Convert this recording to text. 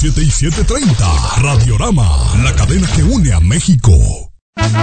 7 y 7:30. Radiorama, la cadena que une a México.